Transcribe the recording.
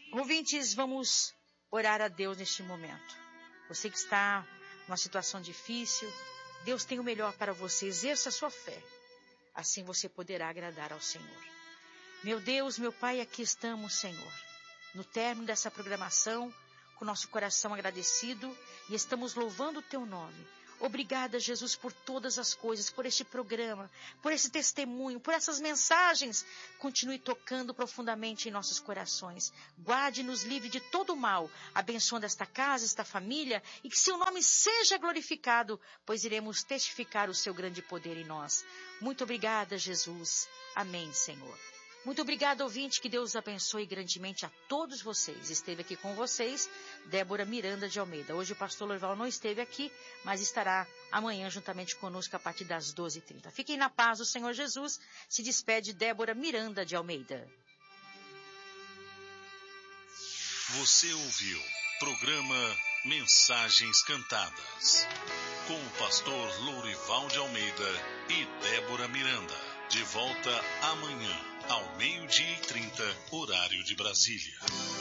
Ouvintes, vamos orar a Deus neste momento. Você que está numa situação difícil, Deus tem o melhor para você. Exerça a sua fé. Assim você poderá agradar ao Senhor. Meu Deus, meu Pai, aqui estamos, Senhor, no término dessa programação, com nosso coração agradecido, e estamos louvando o Teu nome. Obrigada, Jesus, por todas as coisas, por este programa, por esse testemunho, por essas mensagens. Continue tocando profundamente em nossos corações. Guarde-nos livre de todo o mal, abençoando esta casa, esta família, e que seu nome seja glorificado, pois iremos testificar o seu grande poder em nós. Muito obrigada, Jesus. Amém, Senhor. Muito obrigada, ouvinte, que Deus abençoe grandemente a todos vocês. Esteve aqui com vocês, Débora Miranda de Almeida. Hoje o pastor Lorival não esteve aqui, mas estará amanhã juntamente conosco a partir das 12h30. Fiquem na paz do Senhor Jesus. Se despede Débora Miranda de Almeida. Você ouviu programa Mensagens Cantadas, com o pastor Lorival de Almeida e Débora Miranda. De volta amanhã, ao 12h30, horário de Brasília.